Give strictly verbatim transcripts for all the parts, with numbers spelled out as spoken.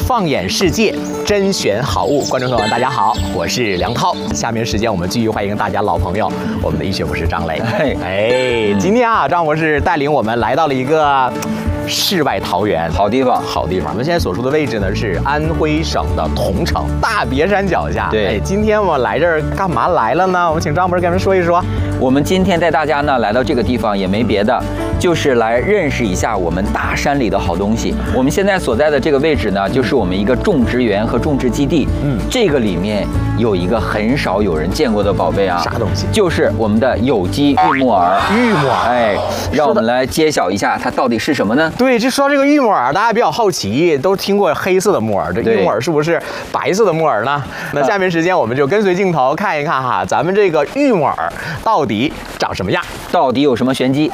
放眼世界，甄选好物。观众朋友们，大家好，我是梁涛。下面时间我们继续欢迎大家老朋友，我们的医学博士张雷。哎，今天啊，张博士带领我们来到了一个世外桃源， 好地方， 好地方。我们现在所处的位置呢是安徽省的桐城大别山脚下。 对， 哎，今天我们来这儿干嘛来了呢？我们请张博士跟我们说一说。 我们今天带大家呢来到这个地方，也没别的，就是来认识一下我们大山里的好东西。我们现在所在的这个位置呢，就是我们一个种植园和种植基地。嗯，这个里面有一个很少有人见过的宝贝啊， 啥东西？ 就是我们的有机玉木耳。 玉木耳， 哎，让我们来揭晓一下它到底是什么呢？ 对，这说到这个玉木耳，大家比较好奇，都听过黑色的木耳，这玉木耳是不是白色的木耳呢？那下面时间我们就跟随镜头看一看哈，咱们这个玉木耳到底长什么样， 到底有什么玄机？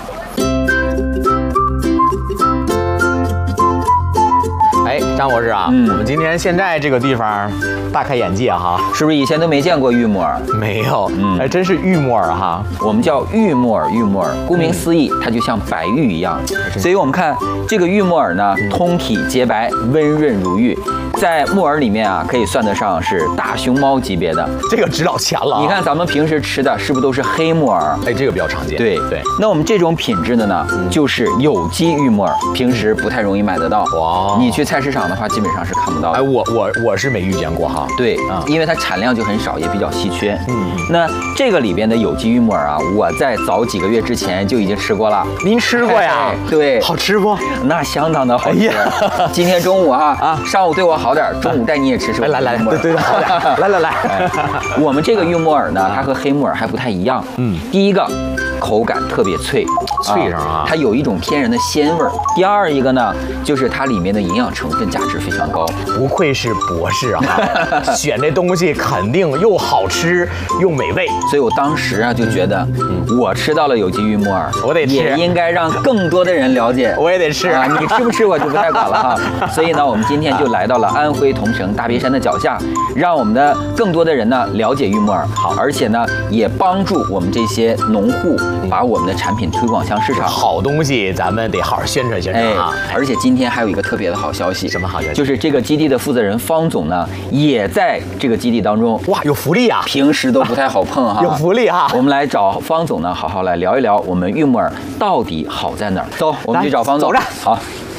哎，张博士啊，嗯、我们今天现在这个地方大开眼界哈， 是不是以前都没见过玉木耳？ 没有，嗯，还真是玉木耳哈。 我们叫玉木耳，玉木耳，顾名思义，它就像白玉一样。所以我们看这个玉木耳呢，通体洁白，温润如玉。在木耳里面啊，可以算得上是大熊猫级别的， 这个值老钱了、啊。 你看咱们平时吃的是不是都是黑木耳？ 哎，这个比较常见。 对对。那我们这种品质的呢，嗯、就是有机玉木耳，平时不太容易买得到。哇！你去菜市场的话，基本上是看不到的。 哎，我我我是没遇见过哈。 对，啊、因为它产量就很少，也比较稀缺。嗯。那这个里边的有机玉木耳啊，我在早几个月之前就已经吃过了。 您吃过呀？ 哎、对。 好吃不？ 那相当的好吃。哎、今天中午啊啊，上午对我好点，中午带你也吃吃。 来来来，对对对，好点。来来来， 哎，我们这个玉木耳呢，它和黑木耳还不太一样。嗯，第一个口感特别脆， 脆上啊， 它有一种天然的鲜味儿。第二一个呢，就是它里面的营养成分价值非常高。 不愧是博士啊，选这东西肯定又好吃又美味。 所以我当时啊就觉得，嗯，我吃到了有机玉木耳， 我得吃， 也应该让更多的人了解。 我也得吃啊，你吃不吃我就不太管了哈。所以呢，我们今天就来到了安徽桐城大别山的脚下，让我们的更多的人呢了解玉木耳，好，而且呢也帮助我们这些农户把我们的产品推广向市场。 好东西咱们得好好宣传宣传啊！ 哎，而且今天还有一个特别的好消息。 什么好消息？ 就是这个基地的负责人方总呢也在这个基地当中。 哇，有福利啊！ 平时都不太好碰哈， 有福利哈。 我们来找方总呢，好好来聊一聊我们玉木耳到底好在哪儿。走，我们去找方总。 走着。 好。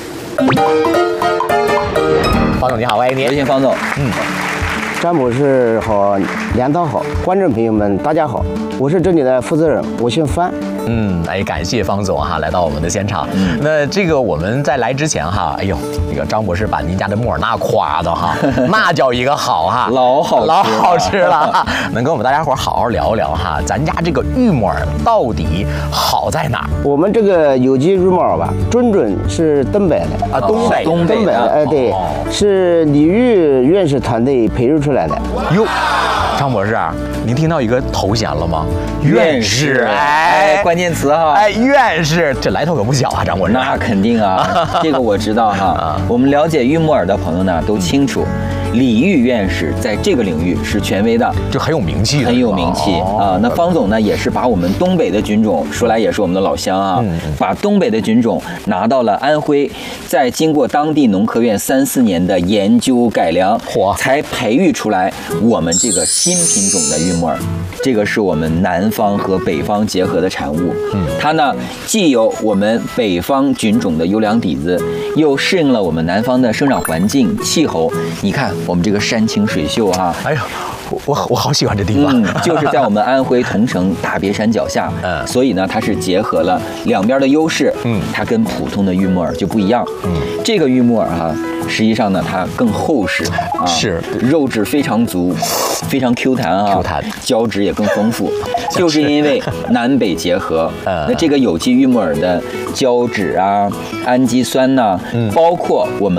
方总你好，欢迎您。 有请方总。 嗯。詹博士好，梁涛好，观众朋友们大家好，我是这里的负责人，我姓范。 嗯，哎，感谢方总哈来到我们的现场。嗯，那这个我们在来之前哈，哎呦，那个张博士把您家的木耳那夸的哈，那叫一个好哈， 老好吃老好吃了哈。能跟我们大家伙好好聊聊哈，咱家这个玉木耳到底好在哪儿？ 我们这个有机玉木耳吧，准准是东北的啊，东北东北的，哎对，哦、是李玉院士团队培育出来的。 哟。张博士，您听到一个头衔了吗？ 院士，哎，关键词哈， 哎，院士，这来头可不小啊，张博士。 那肯定啊，这个我知道哈。我们了解玉木耳的朋友呢，都清楚，李玉院士在这个领域是权威的， 就很有名气， 很有名气啊。那方总呢，也是把我们东北的菌种，说来也是我们的老乡啊，把东北的菌种拿到了安徽，再经过当地农科院三四年的研究改良，嚯，才培育出来我们这个新品种的玉木耳。这个是我们南方和北方结合的产物，嗯，它呢既有我们北方菌种的优良底子，又适应了我们南方的生长环境、气候。你看我们这个山清水秀哈、啊， 哎呀，我我我好喜欢这地方， 嗯，就是在我们安徽桐城大别山脚下，嗯，所以呢它是结合了两边的优势，嗯，它跟普通的玉木耳就不一样，嗯，这个玉木耳哈、啊。实际上呢，它更厚实啊， 是肉质非常足，非常 Q 弹啊 ，Q 弹， 胶质也更丰富，就是因为南北结合。那这个有机玉木耳的胶质啊、氨基酸呐、啊，嗯、包括我们。